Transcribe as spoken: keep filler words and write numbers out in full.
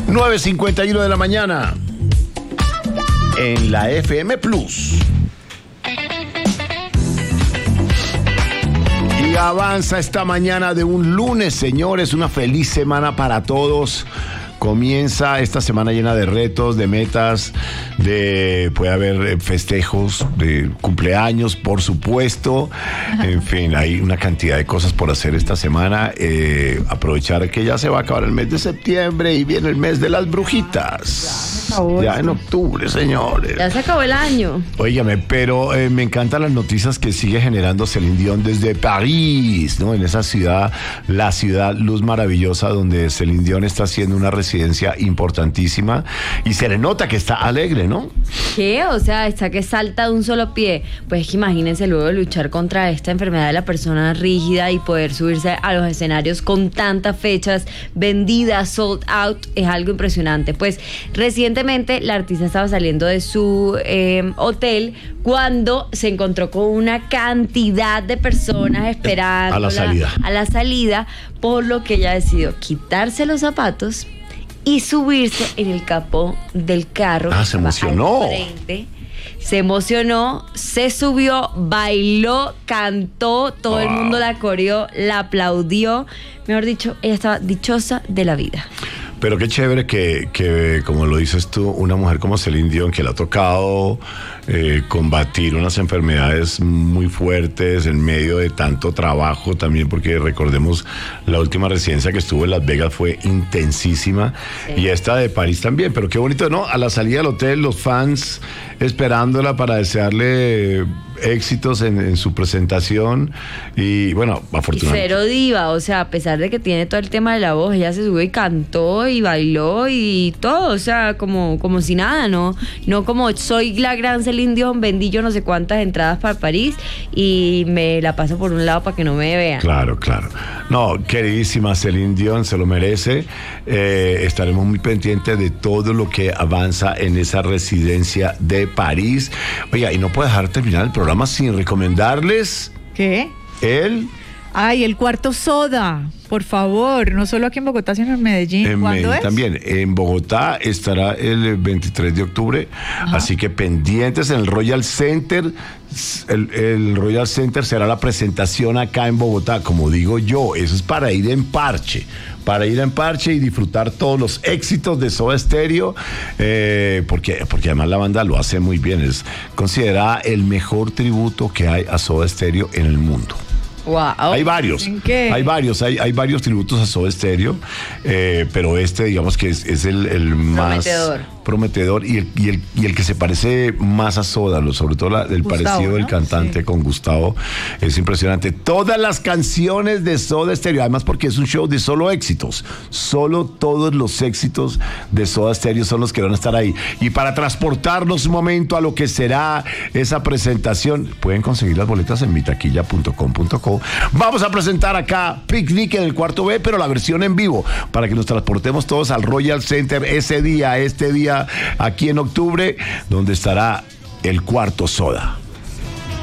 nueve cincuenta y uno de la mañana en la F M Plus. Y avanza esta mañana de un lunes, señores. Una feliz semana para todos. Comienza esta semana llena de retos, de metas, de puede haber festejos, de cumpleaños, por supuesto. En fin, hay una cantidad de cosas por hacer esta semana. Eh, aprovechar que ya se va a acabar el mes de septiembre y viene el mes de las brujitas. Ya, ya en octubre, señores. Ya se acabó el año. Óigame, pero eh, me encantan las noticias que sigue generando Celine Dion desde París, ¿no? En esa ciudad, la ciudad luz maravillosa donde Celine Dion está haciendo una residencia importantísima y se le nota que está alegre, ¿no? ¿Qué? O sea, está que salta de un solo pie. Pues es que imagínense luego de luchar contra esta enfermedad de la persona rígida y poder subirse a los escenarios con tantas fechas vendidas, sold out, es algo impresionante. Pues recientemente la artista estaba saliendo de su eh, hotel cuando se encontró con una cantidad de personas esperando a la salida. a la salida, por lo que ella decidió quitarse los zapatos y subirse en el capó del carro. Ah, se emocionó. Se emocionó, se subió, bailó, cantó, todo oh. el mundo la coreó, la aplaudió. Mejor dicho, ella estaba dichosa de la vida. Pero qué chévere que, que, como lo dices tú, una mujer como Celine Dion, que le ha tocado eh, combatir unas enfermedades muy fuertes en medio de tanto trabajo también, porque recordemos, la última residencia que estuvo en Las Vegas fue intensísima, sí. Y esta de París también, pero qué bonito, ¿no? A la salida del hotel, los fans esperándola para desearle éxitos en, en su presentación y bueno, afortunadamente. Y cero diva, o sea, a pesar de que tiene todo el tema de la voz, ella se subió y cantó y bailó y todo, o sea, como, como si nada, ¿no? No como soy la gran Celine Dion, vendí yo no sé cuántas entradas para París y me la paso por un lado para que no me vean. Claro, claro. No, queridísima Celine Dion, se lo merece. Eh, estaremos muy pendientes de todo lo que avanza en esa residencia de París. Oiga, y no puedo dejar terminar el programa sin recomendarles. ¿Qué? El... Ay, el Cuarto Soda, por favor, no solo aquí en Bogotá, sino en Medellín. En ¿Cuándo Medellín es? también. En Bogotá estará el veintitrés de octubre, ajá. Así que pendientes en el Royal Center. El, el Royal Center será la presentación acá en Bogotá, como digo yo, eso es para ir en parche, para ir en parche y disfrutar todos los éxitos de Soda Stereo, eh, porque, porque además la banda lo hace muy bien, es considerada el mejor tributo que hay a Soda Stereo en el mundo. Wow. Hay varios, ¿En qué? hay varios, hay, hay varios tributos a Soda Stereo, eh, pero este digamos que es, es el, el más prometedor, prometedor y, el, y, el, y el que se parece más a Soda, sobre todo la, el Gustavo, parecido del ¿no? cantante sí. Con Gustavo, es impresionante. Todas las canciones de Soda Stereo, además porque es un show de solo éxitos, solo todos los éxitos de Soda Stereo son los que van a estar ahí. Y para transportarnos un momento a lo que será esa presentación, pueden conseguir las boletas en mi taquilla punto com punto co. Vamos a presentar acá Picnic en el cuarto B, pero la versión en vivo, para que nos transportemos todos al Royal Center ese día, este día, aquí en octubre, donde estará el Cuarto Soda.